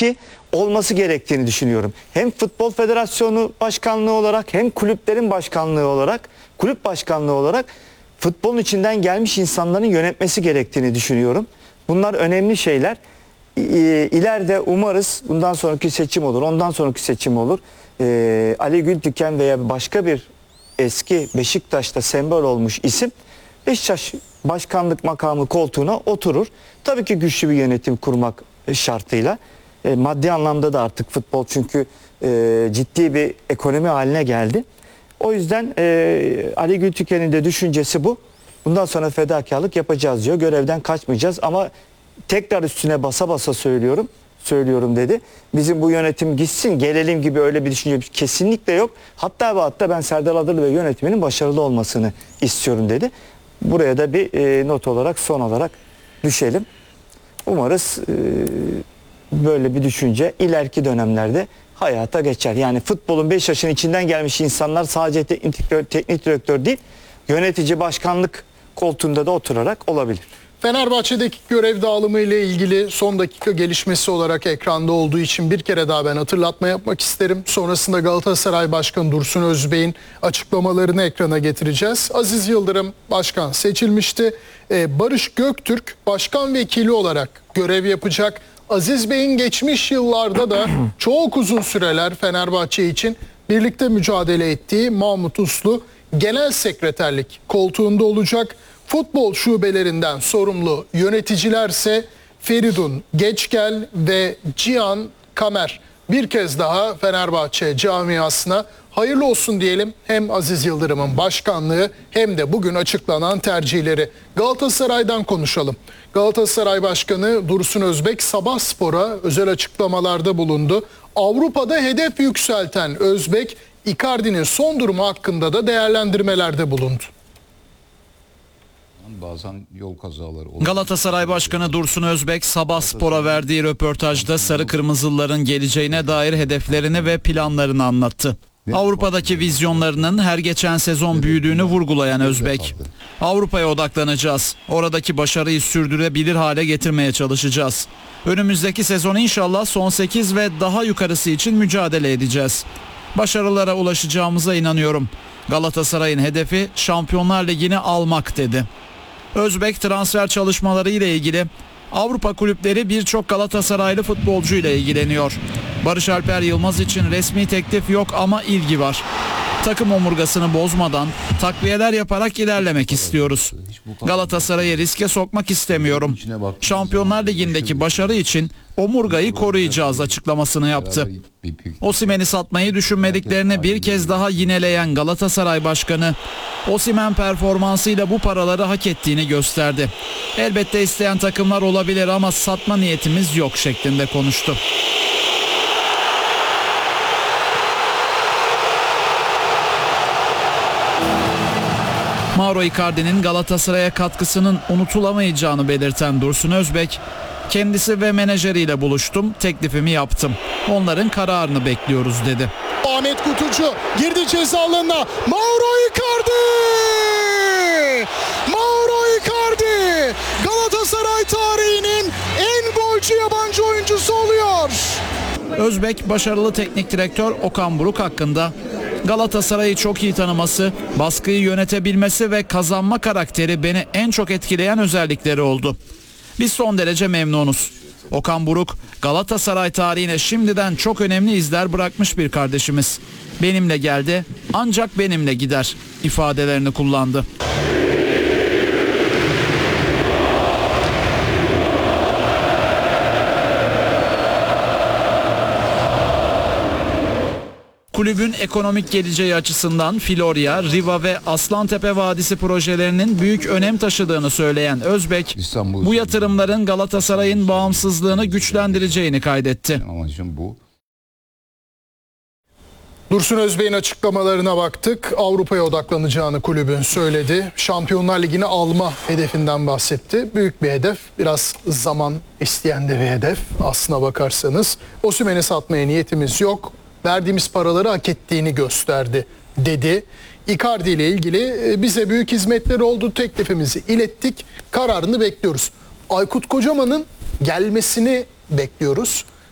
işi olması gerektiğini düşünüyorum. Hem Futbol Federasyonu Başkanlığı olarak hem kulüplerin başkanlığı olarak, kulüp başkanlığı olarak futbolun içinden gelmiş insanların yönetmesi gerektiğini düşünüyorum. Bunlar önemli şeyler. İleride umarız bundan sonraki seçim olur, ondan sonraki seçim olur. Ali Gültüken veya başka bir eski Beşiktaş'ta sembol olmuş isim Beşiktaş başkanlık makamı koltuğuna oturur. Tabii ki güçlü bir yönetim kurmak şartıyla. Maddi anlamda da artık futbol çünkü ciddi bir ekonomi haline geldi. O yüzden Ali Gültüken'in de düşüncesi bu. Bundan sonra fedakarlık yapacağız diyor. Görevden kaçmayacağız ama tekrar üstüne basa basa söylüyorum dedi. Bizim bu yönetim gitsin gelelim gibi öyle bir düşünce kesinlikle yok. Hatta ve hatta ben Serdar Adalı ve yönetiminin başarılı olmasını istiyorum dedi. Buraya da bir not olarak son olarak düşelim. Umarız böyle bir düşünce ileriki dönemlerde hayata geçer. Yani futbolun 5 yaşın içinden gelmiş insanlar sadece teknik direktör değil, yönetici başkanlık koltuğunda da oturarak olabilir. Fenerbahçe'deki görev dağılımı ile ilgili son dakika gelişmesi olarak ekranda olduğu için bir kere daha ben hatırlatma yapmak isterim. Sonrasında Galatasaray Başkanı Dursun Özbek'in açıklamalarını ekrana getireceğiz. Aziz Yıldırım başkan seçilmişti. Barış Göktürk başkan vekili olarak görev yapacak. Aziz Bey'in geçmiş yıllarda da çok uzun süreler Fenerbahçe için birlikte mücadele ettiği Mahmut Uslu genel sekreterlik koltuğunda olacak. Futbol şubelerinden sorumlu yöneticilerse Feridun Geçgel ve Cihan Kamer. Bir kez daha Fenerbahçe camiasına hayırlı olsun diyelim. Hem Aziz Yıldırım'ın başkanlığı hem de bugün açıklanan tercihleri. Galatasaray'dan konuşalım. Galatasaray Başkanı Dursun Özbek Sabah Spor'a özel açıklamalarda bulundu. Avrupa'da hedef yükselten Özbek, Icardi'nin son durumu hakkında da değerlendirmelerde bulundu. Bazen yol kazaları oluyor. Galatasaray Başkanı Dursun Özbek Sabah Spor'a verdiği röportajda sarı kırmızılıların geleceğine dair hedeflerini ve planlarını anlattı. Avrupa'daki vizyonlarının her geçen sezon büyüdüğünü vurgulayan Özbek, Avrupa'ya odaklanacağız. Oradaki başarıyı sürdürebilir hale getirmeye çalışacağız. Önümüzdeki sezon inşallah son 8 ve daha yukarısı için mücadele edeceğiz. Başarılara ulaşacağımıza inanıyorum. Galatasaray'ın hedefi Şampiyonlar Ligi'ni almak dedi. Özbek transfer çalışmaları ile ilgili Avrupa kulüpleri birçok Galatasaraylı futbolcu ile ilgileniyor. Barış Alper Yılmaz için resmi teklif yok ama ilgi var. Takım omurgasını bozmadan takviyeler yaparak ilerlemek istiyoruz. Galatasaray'ı riske sokmak istemiyorum. Şampiyonlar Ligi'ndeki başarı için omurgayı koruyacağız açıklamasını yaptı. Osimhen'i satmayı düşünmediklerini bir kez daha yineleyen Galatasaray Başkanı, Osimhen performansıyla bu paraları hak ettiğini gösterdi. Elbette isteyen takımlar olabilir ama satma niyetimiz yok şeklinde konuştu. Mauro Icardi'nin Galatasaray'a katkısının unutulamayacağını belirten Dursun Özbek, kendisi ve menajeriyle buluştum, teklifimi yaptım. Onların kararını bekliyoruz dedi. Ahmet Kutucu girdi ceza alanına. Mauro Icardi! Mauro Icardi! Galatasaray tarihinin en golcü yabancı oyuncusu oluyor. Özbek, başarılı teknik direktör Okan Buruk hakkında Galatasaray'ı çok iyi tanıması, baskıyı yönetebilmesi ve kazanma karakteri beni en çok etkileyen özellikleri oldu. Biz son derece memnunuz. Okan Buruk, Galatasaray tarihine şimdiden çok önemli izler bırakmış bir kardeşimiz. Benimle geldi, ancak benimle gider ifadelerini kullandı. Kulübün ekonomik geleceği açısından Florya, Riva ve Aslantepe Vadisi projelerinin büyük önem taşıdığını söyleyen Özbek, bu yatırımların Galatasaray'ın bağımsızlığını güçlendireceğini kaydetti. Amacım bu. Dursun Özbek'in açıklamalarına baktık. Avrupa'ya odaklanacağını kulübün söyledi. Şampiyonlar Ligi'ni alma hedefinden bahsetti. Büyük bir hedef. Biraz zaman isteyen de bir hedef aslına bakarsanız. Osimhen'i satmaya niyetimiz yok. Verdiğimiz paraları hak ettiğini gösterdi dedi. Icardi ile ilgili bize büyük hizmetleri oldu. Teklifimizi ilettik. Kararını bekliyoruz. Aykut Kocaman'ın gelmesini bekliyoruz.